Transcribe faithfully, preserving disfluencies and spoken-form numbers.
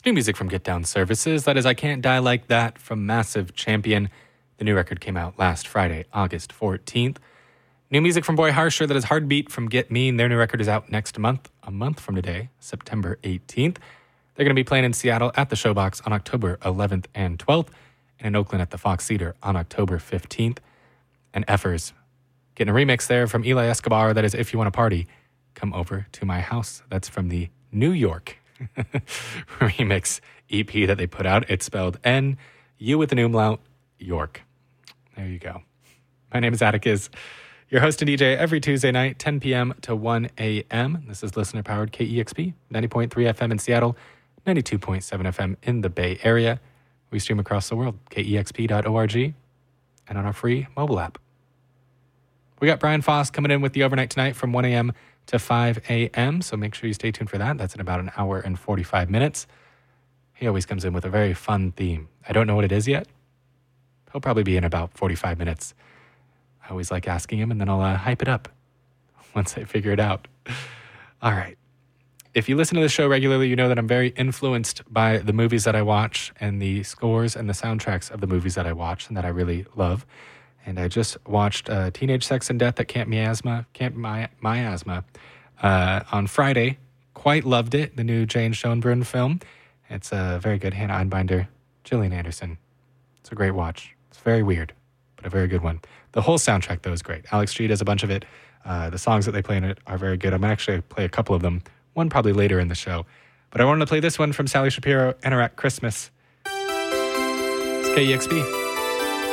New music from Get Down Services. That is I Can't Die Like That from Massive Champion. The new record came out last Friday, August fourteenth. New music from Boy Harsher. That is Heartbeat from Get Mean. Their new record is out next month, a month from today, September eighteenth. They're going to be playing in Seattle at the Showbox on October eleventh and twelfth, and in Oakland at the Fox Theater on October fifteenth. And Effers getting a remix there from Eli Escobar. That is If You Want to Party, Come Over to My House. That's from the New York remix E P that they put out. It's spelled N, U with an umlaut, York. There you go. My name is Atticus, your host and D J every Tuesday night, ten p.m. to one a.m. This is listener-powered K E X P, ninety point three F M in Seattle, ninety-two point seven F M in the Bay Area. We stream across the world, K E X P dot org, and on our free mobile app. We got Brian Foss coming in with the overnight tonight from one a.m. to five a.m., so make sure you stay tuned for that. That's in about an hour and forty-five minutes. He always comes in with a very fun theme. I don't know what it is yet. He'll probably be in about forty-five minutes. I always like asking him, and then I'll uh, hype it up once I figure it out. All right. If you listen to the show regularly, you know that I'm very influenced by the movies that I watch and the scores and the soundtracks of the movies that I watch and that I really love. And I just watched uh, Teenage Sex and Death at Camp Miasma, Camp My, Miasma uh, on Friday. Quite loved it, the new Jane Schoenbrunn film. It's a very good. Hannah Einbinder, Gillian Anderson. It's a great watch. It's very weird, but a very good one. The whole soundtrack, though, is great. Alex G does a bunch of it. Uh, the songs that they play in it are very good. I'm going to actually play a couple of them, one probably later in the show. But I wanted to play this one from Sally Shapiro, Anorak Christmas. It's K E X P.